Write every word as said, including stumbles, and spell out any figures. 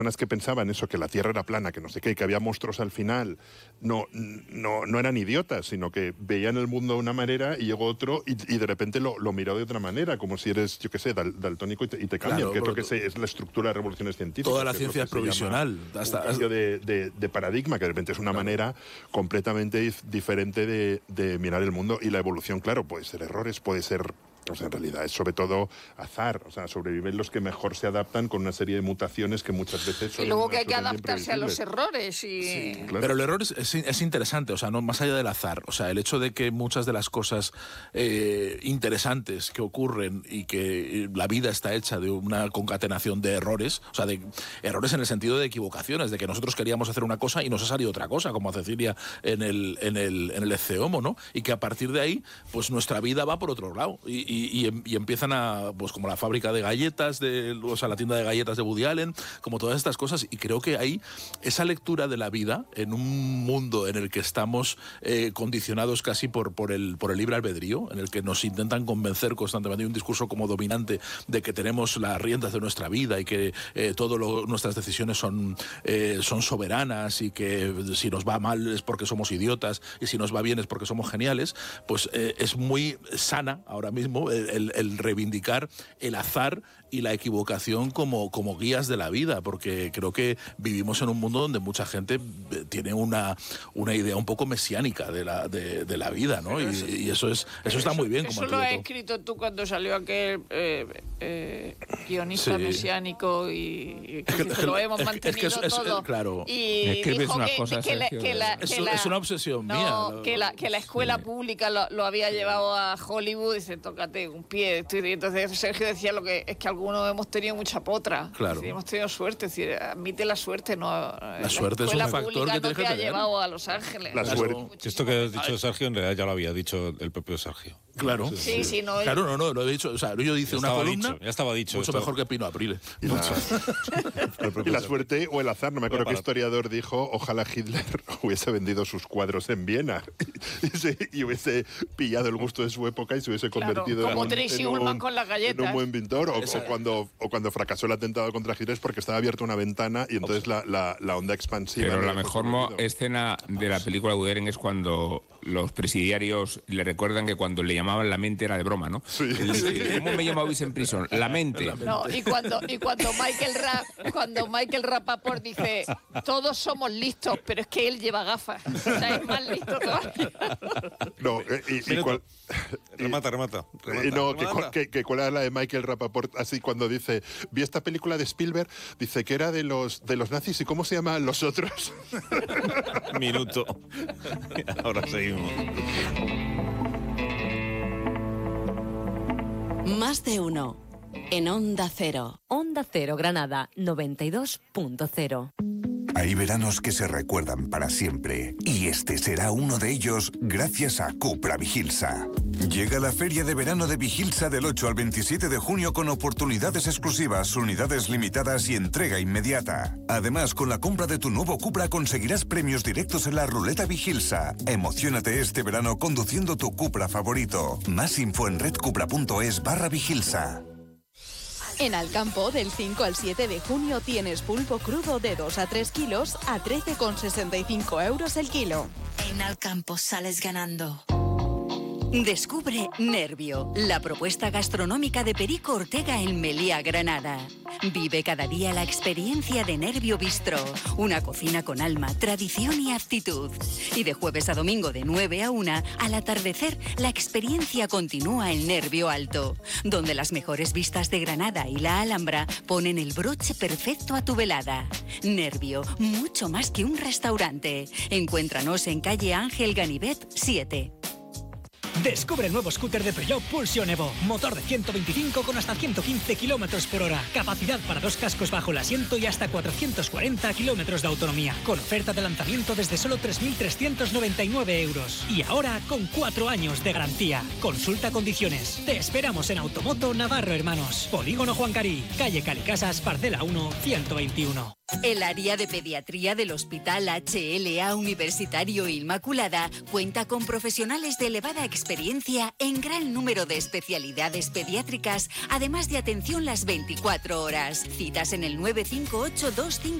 personas que pensaban eso, que la Tierra era plana, que no sé qué, que había monstruos al final, no, no, no eran idiotas, sino que veían el mundo de una manera y llegó otro y, y de repente lo, lo miró de otra manera, como si eres, yo qué sé, dal, daltónico y te, y te cambian, claro, que es lo que se, es la estructura de revoluciones científicas. Toda la ciencia es provisional. Hasta, un cambio de, de, de paradigma, que de repente es una claro. manera completamente diferente de, de mirar el mundo, y la evolución, claro, puede ser errores, puede ser... O sea, en realidad es sobre todo azar, o sea, sobreviven los que mejor se adaptan con una serie de mutaciones que muchas veces son... Y luego que hay que adaptarse a los errores y... Sí, claro. Pero el error es, es, es interesante, o sea, no más allá del azar, o sea, el hecho de que muchas de las cosas eh, interesantes que ocurren y que la vida está hecha de una concatenación de errores, o sea, de errores en el sentido de equivocaciones, de que nosotros queríamos hacer una cosa y nos ha salido otra cosa, como a Cecilia en el, en el, en el Ecce Homo, ¿no? Y que a partir de ahí, pues nuestra vida va por otro lado. Y, Y, y, y empiezan a, pues como la fábrica de galletas, de, o sea, la tienda de galletas de Woody Allen, como todas estas cosas, y creo que hay esa lectura de la vida en un mundo en el que estamos eh, condicionados casi por, por, el, por el libre albedrío, en el que nos intentan convencer constantemente, hay un discurso como dominante de que tenemos las riendas de nuestra vida y que eh, todas nuestras decisiones son, eh, son soberanas, y que si nos va mal es porque somos idiotas y si nos va bien es porque somos geniales. Pues eh, es muy sana ahora mismo El, el, el reivindicar el azar y la equivocación como, como guías de la vida, porque creo que vivimos en un mundo donde mucha gente tiene una, una idea un poco mesiánica de la, de, de la vida, ¿no? Y, y eso es eso está muy bien. Eso como lo has escrito tú cuando salió aquel eh, eh, guionista sí. mesiánico, y, y que, que lo hemos es, mantenido es que es, todo. Es, claro. Y escribes dijo unas que, cosas, que, la, que, la, que es, la, es una obsesión no, mía. Que la, que la escuela sí. pública lo, lo había llevado a Hollywood, y se tócate un pie. Y entonces Sergio decía lo que es que algunos hemos tenido mucha potra. Claro. Es decir, hemos tenido suerte, es decir, admite la suerte, no. La, la suerte es un factor que no tienes que te ha tener. llevado a Los Ángeles. La suerte. Esto que has dicho, Sergio, en realidad ya lo había dicho el propio Sergio. Claro. Sí, sí, sí no. Claro, no, no, lo he dicho. O sea, yo hice ya una columna. Dicho, ya estaba dicho. Mucho esto. mejor que Pino Aprile. Y la, y la suerte o el azar, no me acuerdo qué historiador dijo, ojalá Hitler hubiese vendido sus cuadros en Viena y, se, y hubiese pillado el gusto de su época y se hubiese claro, convertido como en, Tracy en, Ullman un, con las galletas. en un buen pintor, o, o, cuando, o cuando fracasó el atentado contra Hitler porque estaba abierta una ventana y entonces la, la, la onda expansiva... Pero la mejor mo- escena de la película de Woody Allen es cuando los presidiarios le recuerdan que cuando le llamaban la mente era de broma, ¿no? Sí. ¿Cómo me llamabais en prisión? La mente. No, y cuando, y cuando Michael Ra, cuando Michael Rapaport dice todos somos listos, pero es que él lleva gafas. O sea, es más listo todavía. No, y, y, y cual, remata, remata, remata. Y no, remata. Que, que, que cuál era la de Michael Rapaport, así cuando dice, vi esta película de Spielberg, dice que era de los de los nazis, ¿y cómo se llaman los otros? Minuto. Ahora seguimos. Más de uno. En Onda Cero. Onda Cero Granada noventa y dos punto cero. Hay veranos que se recuerdan para siempre, y este será uno de ellos gracias a Cupra Vigilsa. Llega la Feria de Verano de Vigilsa del ocho al veintisiete de junio con oportunidades exclusivas, unidades limitadas y entrega inmediata. Además, con la compra de tu nuevo Cupra conseguirás premios directos en la ruleta Vigilsa. Emociónate este verano conduciendo tu Cupra favorito. Más info en redcupra.es barra Vigilsa. En Alcampo, del cinco al siete de junio, tienes pulpo crudo de dos a tres kilos a trece con sesenta y cinco euros el kilo. En Alcampo sales ganando. Descubre Nervio, la propuesta gastronómica de Perico Ortega en Meliá, Granada. Vive cada día la experiencia de Nervio Bistro, una cocina con alma, tradición y aptitud. Y de jueves a domingo de nueve a una, al atardecer, la experiencia continúa en Nervio Alto, donde las mejores vistas de Granada y la Alhambra ponen el broche perfecto a tu velada. Nervio, mucho más que un restaurante. Encuéntranos en calle Ángel Ganivet siete. Descubre el nuevo scooter de Peugeot Pulsion Evo. Motor de ciento veinticinco con hasta ciento quince kilómetros por hora. Capacidad para dos cascos bajo el asiento y hasta cuatrocientos cuarenta kilómetros de autonomía. Con oferta de lanzamiento desde solo tres mil trescientos noventa y nueve euros. Y ahora con cuatro años de garantía. Consulta condiciones. Te esperamos en Automoto Navarro Hermanos. Polígono Juan Carí. Calle Calicasas, parcela uno, ciento veintiuno. El área de pediatría del Hospital H L A Universitario Inmaculada cuenta con profesionales de elevada experiencia en gran número de especialidades pediátricas, además de atención las veinticuatro horas. Citas en el nueve cinco ocho dos cinco